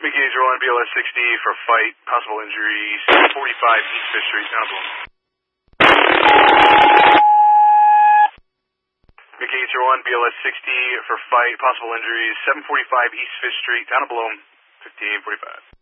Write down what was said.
McGazer 1, BLS 60 for fight, possible injury, 45 East 5th Street, down Bloom. McGazer 1, BLS 60 for fight, possible injuries, 745 East 5th Street, down Bloom, 1545.